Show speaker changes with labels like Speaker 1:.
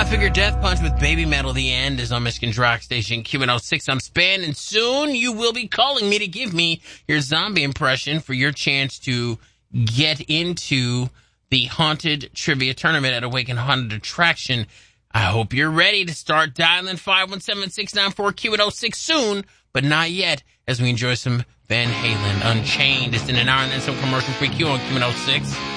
Speaker 1: figured Death Punch with Baby Metal. The end is on Michigan's rock station Q106. I'm Span, and soon you will be calling me to give me your zombie impression for your chance to get into the Haunted Trivia Tournament at Awaken Haunted Attraction. I hope you're ready to start dialing 517-694-Q106 soon, but not yet, as we enjoy some Van Halen. Unchained. It's in an hour and then some commercial free Q on Q106.